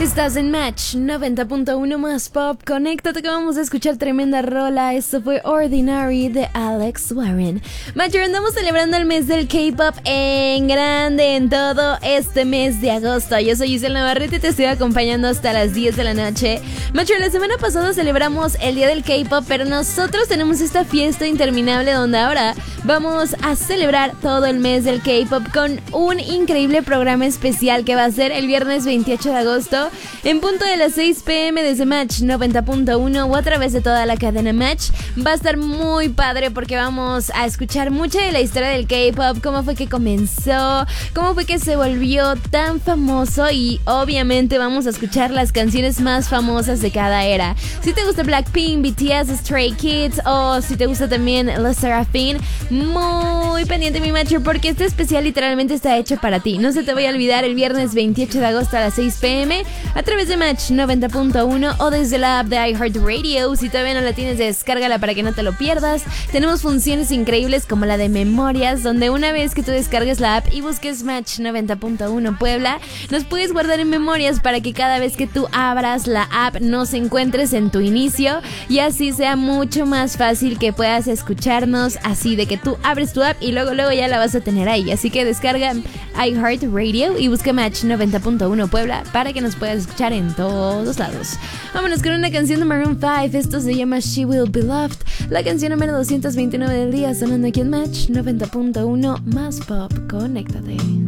Estás en Match 90.1 más pop. Conéctate que vamos a escuchar tremenda rola. Esto fue Ordinary de Alex Warren. Matcher, andamos celebrando el mes del K-pop en grande en todo este mes de agosto. Yo soy Giselle Navarrete y te estoy acompañando hasta las 10 de la noche. Matcher, la semana pasada celebramos el día del K-pop, pero nosotros tenemos esta fiesta interminable donde ahora vamos a celebrar todo el mes del K-pop con un increíble programa especial que va a ser el viernes 28 de agosto en punto de las 6 p.m. desde Match 90.1 o a través de toda la cadena Match. Va a estar muy padre porque vamos a escuchar mucha de la historia del K-pop, cómo fue que comenzó, cómo fue que se volvió tan famoso y obviamente vamos a escuchar las canciones más famosas de cada era. Si te gusta Blackpink, BTS, Stray Kids o si te gusta también Les Seraphine, muy pendiente mi Matcher porque este especial literalmente está hecho para ti. No se te vaya a olvidar el viernes 28 de agosto a las 6 p.m. a través de Match 90.1 o desde la app de iHeartRadio. Si todavía no la tienes, descárgala para que no te lo pierdas. Tenemos funciones increíbles como la de memorias, donde una vez que tú descargues la app y busques Match 90.1 Puebla, nos puedes guardar en memorias para que cada vez que tú abras la app nos encuentres en tu inicio y así sea mucho más fácil que puedas escucharnos, así de que tú abres tu app y luego ya la vas a tener ahí. Así que descarga iHeartRadio y busca Match 90.1 Puebla para que nos puedas escuchar en todos lados. Vámonos con una canción de Maroon 5. Esto se llama She Will Be Loved, la canción número 229 del día, sonando aquí en Match 90.1 más pop. Conéctate.